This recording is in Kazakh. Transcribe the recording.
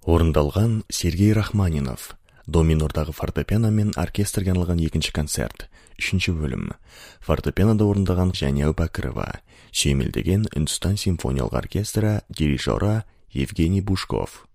Орындалған Сергей Рахманинов. До минордағы фортепиано мен оркестрге арналған екінші концерт. 3 бөлім. Фортепианода орындаған Жәния Бәкірова. Сүйемелдеген Үндістан симфониялық оркестрі, дирижері Евгений Бушков.